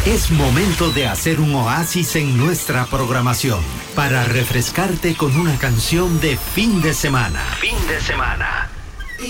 Es momento de hacer un oasis en nuestra programación para refrescarte con una canción de fin de semana. Fin de semana.